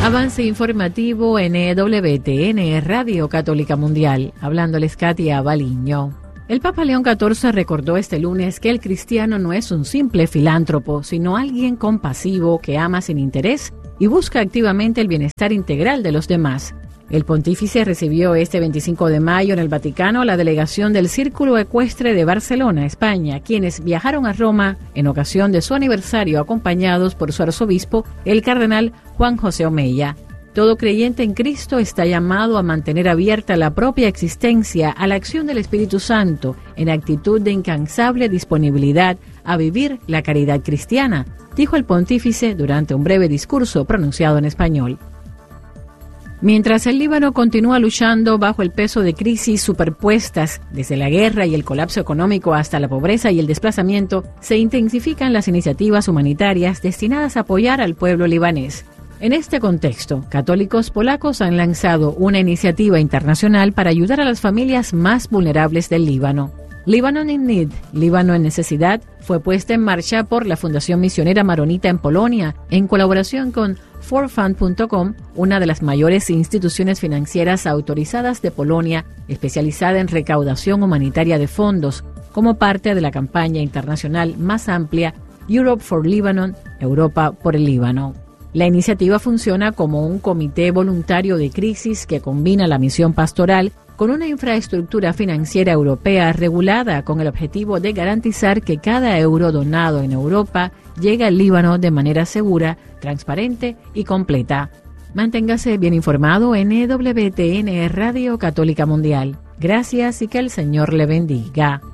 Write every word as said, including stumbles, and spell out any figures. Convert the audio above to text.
Avance informativo en E W T N, Radio Católica Mundial. Hablándoles Katia Baliño. El Papa León catorce recordó este lunes que el cristiano no es un simple filántropo, sino alguien compasivo que ama sin interés y busca activamente el bienestar integral de los demás. El pontífice recibió este veinticinco de mayo en el Vaticano la delegación del Círculo Ecuestre de Barcelona, España, quienes viajaron a Roma en ocasión de su aniversario acompañados por su arzobispo, el cardenal Juan José Omeya. Todo creyente en Cristo está llamado a mantener abierta la propia existencia a la acción del Espíritu Santo en actitud de incansable disponibilidad a vivir la caridad cristiana, dijo el pontífice durante un breve discurso pronunciado en español. Mientras el Líbano continúa luchando bajo el peso de crisis superpuestas, desde la guerra y el colapso económico hasta la pobreza y el desplazamiento, se intensifican las iniciativas humanitarias destinadas a apoyar al pueblo libanés. En este contexto, católicos polacos han lanzado una iniciativa internacional para ayudar a las familias más vulnerables del Líbano. Lebanon in Need, Líbano en Necesidad, fue puesta en marcha por la Fundación Misionera Maronita en Polonia, en colaboración con four fund punto com, una de las mayores instituciones financieras autorizadas de Polonia, especializada en recaudación humanitaria de fondos, como parte de la campaña internacional más amplia Europe for Lebanon, Europa por el Líbano. La iniciativa funciona como un comité voluntario de crisis que combina la misión pastoral con una infraestructura financiera europea regulada con el objetivo de garantizar que cada euro donado en Europa llegue al Líbano de manera segura, transparente y completa. Manténgase bien informado en E W T N, Radio Católica Mundial. Gracias y que el Señor le bendiga.